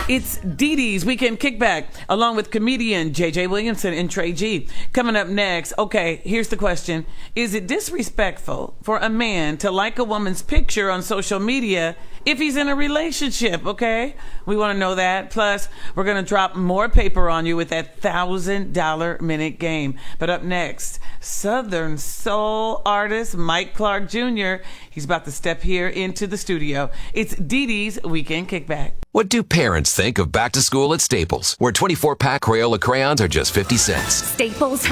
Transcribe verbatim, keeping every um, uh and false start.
It's Dee Dee's Weekend Kickback, along with comedian J J Williamson and Trey G. Coming up next, okay, here's the question. Is it disrespectful for a man to like a woman's picture on social media if he's in a relationship, okay? We want to know that. Plus, we're going to drop more paper on you with that one thousand dollars minute game. But up next, Southern soul artist Mike Clark Junior He's about to step here into the studio. It's Dee Dee's Weekend Kickback. What do parents think of back to school at Staples, where twenty-four pack Crayola crayons are just fifty cents? Staples